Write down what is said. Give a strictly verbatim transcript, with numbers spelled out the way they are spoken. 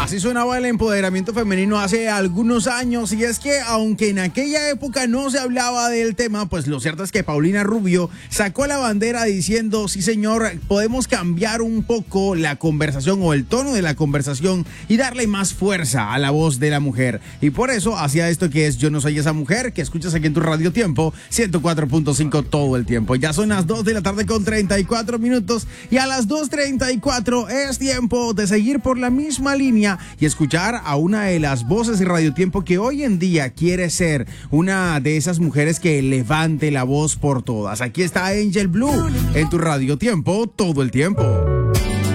Así sonaba el empoderamiento femenino hace algunos años, y es que aunque en aquella época no se hablaba del tema, pues lo cierto es que Paulina Rubio sacó la bandera diciendo: sí señor, podemos cambiar un poco la conversación o el tono de la conversación y darle más fuerza a la voz de la mujer. Y por eso hacía esto que es Yo No Soy Esa Mujer, que escuchas aquí en tu Radio Tiempo ciento cuatro punto cinco todo el tiempo. Ya son las dos de la tarde con treinta y cuatro minutos, y a las dos treinta y cuatro es tiempo de seguir por la misma línea y escuchar a una de las voces de Radio Tiempo que hoy en día quiere ser una de esas mujeres que levante la voz por todas. Aquí está Angel Blue en tu Radio Tiempo todo el tiempo.